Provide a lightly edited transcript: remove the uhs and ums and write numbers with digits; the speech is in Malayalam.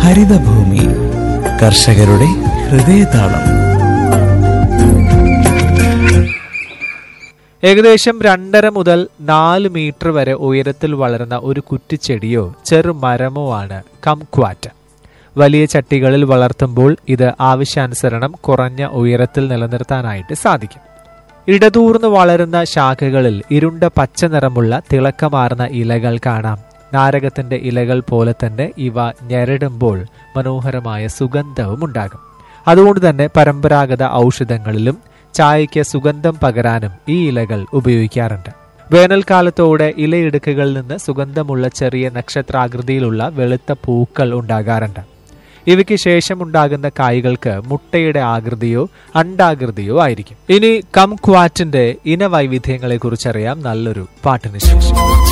ഹരിതഭൂമി കർഷകരുടെ ഹൃദയതാളം. ഏകദേശം 2.5 മുതൽ 4 മീറ്റർ വരെ ഉയരത്തിൽ വളരുന്ന ഒരു കുറ്റിച്ചെടിയോ ചെറുമരമോ ആണ് കംക്വാറ്റ്. വലിയ ചട്ടികളിൽ വളർത്തുമ്പോൾ ഇത് ആവശ്യാനുസരണം കുറഞ്ഞ ഉയരത്തിൽ നിലനിർത്താനായിട്ട് സാധിക്കും. ഇടതൂർന്ന് വളരുന്ന ശാഖകളിൽ ഇരുണ്ട പച്ച നിറമുള്ള തിളക്കമാർന്ന ഇലകൾ കാണാം. നാരകത്തിന്റെ ഇലകൾ പോലെ തന്നെ ഇവ ഞെരടുമ്പോൾ മനോഹരമായ സുഗന്ധവും ഉണ്ടാകും. അതുകൊണ്ട് തന്നെ പരമ്പരാഗത ഔഷധങ്ങളിലും ചായയ്ക്ക് സുഗന്ധം പകരാനും ഈ ഇലകൾ ഉപയോഗിക്കാറുണ്ട്. വേനൽക്കാലത്തോടെ ഇലയിടുക്കുകളിൽ നിന്ന് സുഗന്ധമുള്ള ചെറിയ നക്ഷത്രാകൃതിയിലുള്ള വെളുത്ത പൂക്കൾ ഉണ്ടാകാറുണ്ട്. ഇവയ്ക്ക് ശേഷം ഉണ്ടാകുന്ന കായ്കൾക്ക് മുട്ടയുടെ ആകൃതിയോ അണ്ഡാകൃതിയോ ആയിരിക്കും. ഇനി കംക്വാറ്റിന്റെ ഇനവൈവിധ്യങ്ങളെ കുറിച്ചറിയാം നല്ലൊരു പാട്ടിന് ശേഷം.